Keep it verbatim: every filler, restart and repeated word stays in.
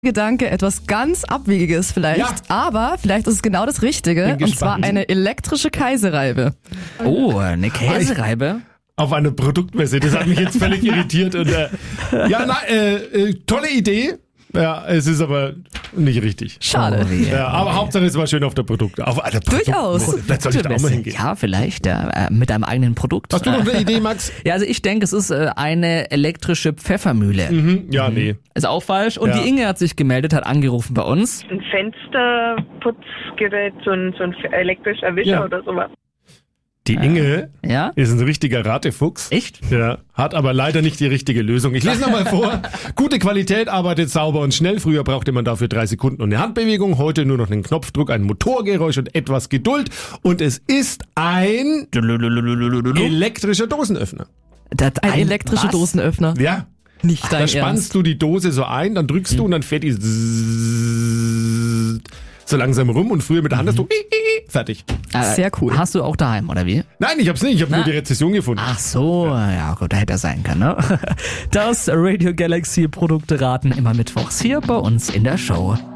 Gedanke, etwas ganz Abwegiges vielleicht, Ja. aber vielleicht ist es genau das Richtige, Bin und zwar gespannt. eine elektrische Käsereibe. Oh, eine Käsereibe? Auf einer Produktmesse. Das hat mich jetzt völlig irritiert. Und, äh, ja, na, äh, äh, tolle Idee. Ja, es ist aber nicht richtig. Schade. Oh, wie. Ja, aber Hauptsache es war schön auf der Produkt. Auf einer Durchaus. Produktmesse. Vielleicht soll ich da auch mal hingehen. Ja, vielleicht äh, mit einem eigenen Produkt. Hast du noch eine Idee, Max? Ja, also ich denke, es ist äh, eine elektrische Pfeffermühle. Mhm. Ja, nee. Ist auch falsch. Und Ja. die Inge hat sich gemeldet, hat angerufen bei uns. Ein Fensterputzgerät, so ein, so ein elektrischer Wischer Ja. oder sowas. Die Inge Ja? ist ein richtiger Ratefuchs. Echt? Ja, hat aber leider nicht die richtige Lösung. Ich lese nochmal vor. Gute Qualität, arbeitet sauber und schnell. Früher brauchte man dafür drei Sekunden und eine Handbewegung. Heute nur noch einen Knopfdruck, ein Motorgeräusch und etwas Geduld. Und es ist ein elektrischer Dosenöffner. Das Ein elektrischer was? Dosenöffner. Ja, Nicht da dein spannst Ernst. du die Dose so ein, dann drückst du und dann fährt die so langsam rum und früher mit der Hand hast du fertig. Äh, Sehr cool. Hast du auch daheim, oder wie? Nein, ich hab's nicht, ich habe nur die Rezession gefunden. Ach so, ja gut, da hätte er sein können, ne? Das Radio Galaxy Produkte raten immer mittwochs hier bei uns in der Show.